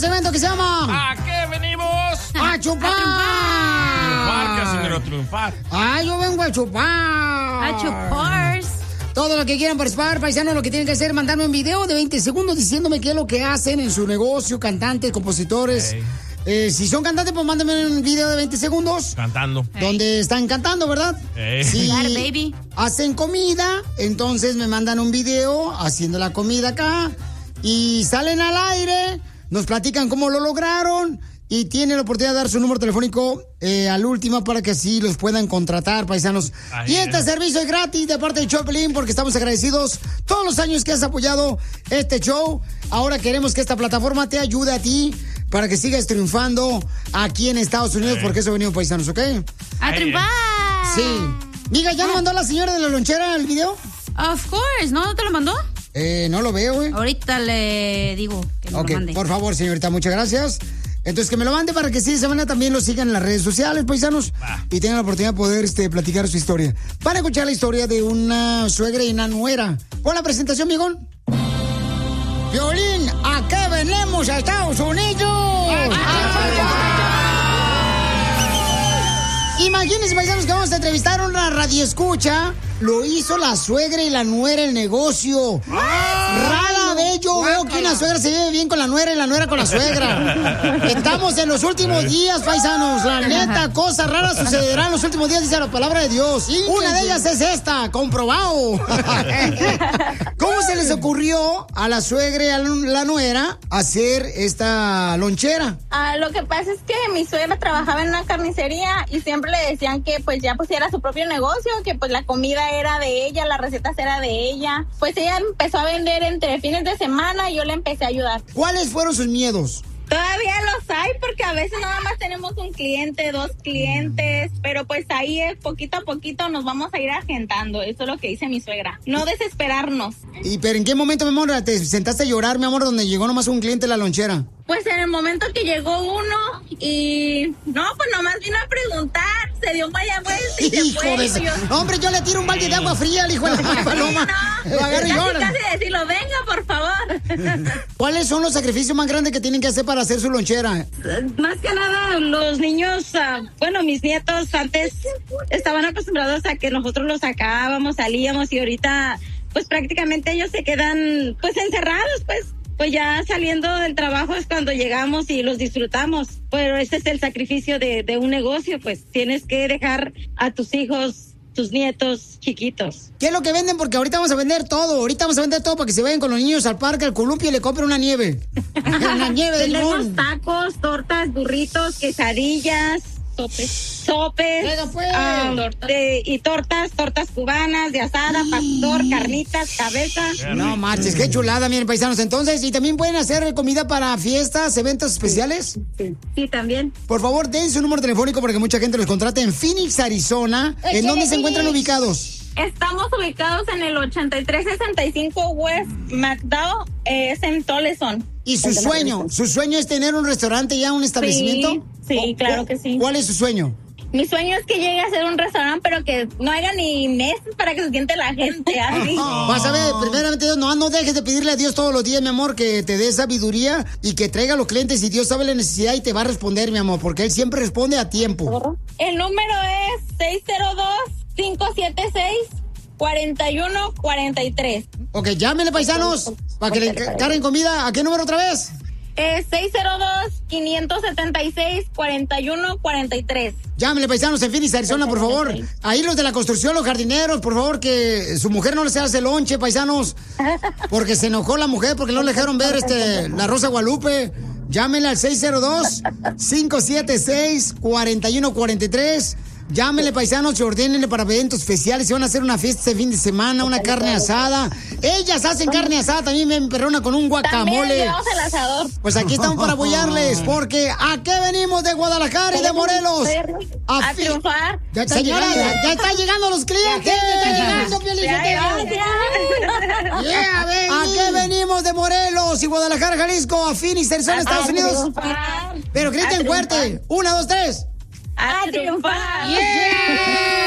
segmento que se llama... ¿A qué venimos? ¡A chupar! Triunfar, Casimiro, triunfar. ¡Ay, yo vengo a chupar! ¡A chupar! Todo lo que quieran participar, paisanos, lo que tienen que hacer es mandarme un video de 20 segundos diciéndome qué es lo que hacen en su negocio, cantantes, compositores. Si son cantantes, pues mándenme un video de 20 segundos. Cantando. Donde están cantando, ¿verdad? Si baby. hacen comida, entonces me mandan un video haciendo la comida acá. Y salen al aire, nos platican cómo lo lograron. Y tienen la oportunidad de dar su número telefónico al último para que así los puedan contratar, paisanos. Y este servicio es gratis de parte de Choplin porque estamos agradecidos todos los años que has apoyado este show. Ahora queremos que esta plataforma te ayude a ti para que sigas triunfando aquí en Estados Unidos, porque eso venimos, paisanos, ¿ok? ¡A triunfar! Sí. Diga, ¿ya nos mandó la señora de la lonchera el video? Of course, ¿no te lo mandó? No lo veo, güey. Ahorita le digo que me lo mande. Por favor, señorita, muchas gracias. Entonces, que me lo mande para que sí, de semana también lo sigan en las redes sociales, paisanos, y tengan la oportunidad de poder platicar su historia. Van a escuchar la historia de una suegra y una nuera. Con la presentación, mijón. Violín, ¿a qué venimos a Estados Unidos? Imagínense, paisanos, que vamos a entrevistar a una radioescucha. Lo hizo la suegra y la nuera el negocio. Rara vez yo veo que una suegra se lleve bien con la nuera y la nuera con la suegra. Estamos en los últimos días, paisanos. La neta, cosas raras sucederán en los últimos días, dice la palabra de Dios. Una de ellas es esta, comprobado. ¿Cómo se les ocurrió a la suegra y a la nuera hacer esta lonchera? Lo que pasa es que mi suegra trabajaba en una carnicería y siempre le decían que pues ya pusiera su propio negocio, que pues la comida era de ella, las recetas era de ella. Pues ella empezó a vender entre fines de semana y yo le empecé a ayudar. ¿Cuáles fueron sus miedos? Todavía los hay porque a veces nada más tenemos un cliente, 2 clientes, pero pues ahí poquito a poquito nos vamos a ir agentando. Eso es lo que dice mi suegra. No desesperarnos. ¿Pero en qué momento, mi amor, te sentaste a llorar, mi amor, donde llegó nomás un cliente a la lonchera? Pues en el momento que llegó uno y... No, pues nomás vino a preguntar, se dio media vuelta y se fue. Hombre, yo le tiro un balde de agua fría al hijo de la paloma. No, lo agarro y llora. Casi decirlo, venga, por favor. ¿Cuáles son los sacrificios más grandes que tienen que hacer para hacer su lonchera? Más que nada, los niños, mis nietos antes estaban acostumbrados a que nosotros los sacábamos, salíamos y ahorita, pues prácticamente ellos se quedan, pues encerrados, pues ya saliendo del trabajo es cuando llegamos y los disfrutamos. Pero ese es el sacrificio de un negocio, pues tienes que dejar a tus hijos, tus nietos chiquitos. ¿Qué es lo que venden? Porque ahorita vamos a vender todo. Ahorita vamos a vender todo para que se vayan con los niños al parque, al columpio y le compren una nieve. Una nieve de limón. Tenemos tacos, tortas, burritos, quesadillas, sopes, y tortas cubanas, de asada, pastor, carnitas, cabeza. No marches, qué chulada, miren, paisanos. Entonces, ¿y también pueden hacer comida para fiestas, eventos especiales? Sí, también. Por favor, den su número telefónico para que mucha gente los contrate en Phoenix, Arizona. ¿En dónde se encuentran ubicados? Estamos ubicados en el 8365 West McDowell, es en Toleson. ¿Y su sueño es tener un restaurante ya, un establecimiento? Sí, claro que sí. ¿Cuál es su sueño? Mi sueño es que llegue a ser un restaurante, pero que no haya ni meses para que se siente la gente así. Vas a ver, primeramente Dios, no dejes de pedirle a Dios todos los días, mi amor, que te dé sabiduría y que traiga a los clientes, y Dios sabe la necesidad y te va a responder, mi amor, porque Él siempre responde a tiempo. El número es 602-576-4143. Ok, llámenle, paisanos, para que le carguen comida. ¿A qué número otra vez? 602-576-4143. Llámenle, paisanos, en Phoenix, Arizona, por favor. Ahí los de la construcción, los jardineros, por favor, que su mujer no les hace lonche, paisanos. Porque se enojó la mujer, porque no le dejaron ver la Rosa Guadalupe. Llámenle al 602-576-4143. Llámenle, paisanos, y ordénenle para eventos especiales. Si van a hacer una fiesta este fin de semana, una carne asada. Ellas hacen carne asada, también me perrona con un guacamole. También llevamos el asador. Pues aquí estamos para apoyarles, porque ¿a qué venimos de Guadalajara y de Morelos? A triunfar. Señora, ya están llegando los clientes. ¿A qué venimos de Morelos y Guadalajara, Jalisco? A Phoenix, Arizona, Estados Unidos. Pero griten fuerte. 1, 2, 3. ¡A triunfar! ¡Yeah!